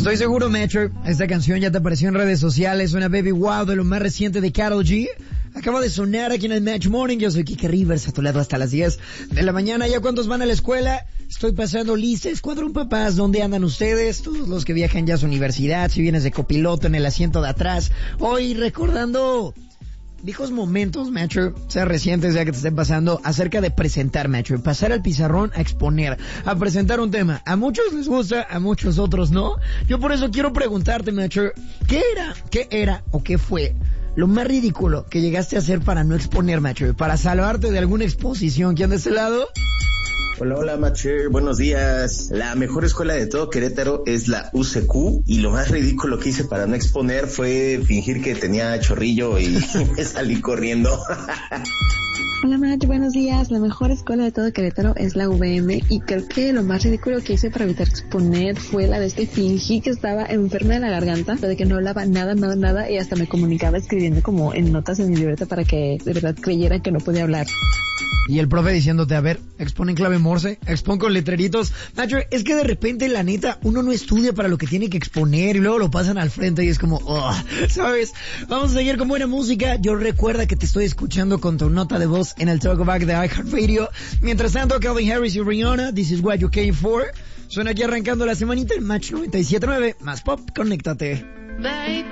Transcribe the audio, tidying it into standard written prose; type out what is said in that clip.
Estoy seguro, Metro, esta canción ya te apareció en redes sociales, una Baby Wow de lo más reciente de Karol G. Acaba de sonar aquí en el Match Morning. Yo soy Kike Rivers, a tu lado hasta las 10 de la mañana. ¿Ya cuántos van a la escuela? Estoy pasando lista. Escuadrón Papás, ¿dónde andan ustedes? Todos los que viajan ya a su universidad, si vienes de copiloto en el asiento de atrás. Hoy recordando viejos momentos, Metro, sea recientes, ya que te estén pasando, acerca de presentar, Metro, pasar al pizarrón a exponer, a presentar un tema. A muchos les gusta, a muchos otros no. Yo por eso quiero preguntarte, Metro, ¿qué era o qué fue lo más ridículo que llegaste a hacer para no exponer, Metro, para salvarte de alguna exposición? ¿Quién de este lado? Hola, Macher, buenos días. La mejor escuela de todo Querétaro es la UCQ y lo más ridículo que hice para no exponer fue fingir que tenía chorrillo y me salí corriendo. Hola, Mach, buenos días. La mejor escuela de todo Querétaro es la UVM y creo que lo más ridículo que hice para evitar exponer fue la vez que fingí que estaba enferma de la garganta, de que no hablaba nada y hasta me comunicaba escribiendo como en notas en mi libreta para que de verdad creyeran que no podía hablar. Y el profe diciéndote, a ver, expon en clave Morse, expon con letreritos. Nacho, es que de repente, la neta, uno no estudia para lo que tiene que exponer y luego lo pasan al frente y es como, ¿sabes? Vamos a seguir con buena música. Yo recuerda que te estoy escuchando con tu nota de voz en el Talkback de iHeartRadio. Mientras tanto, Calvin Harris y Rihanna, This Is What You Came For. Suena aquí arrancando la semanita en Match 97.9. Más pop, conéctate. Baby,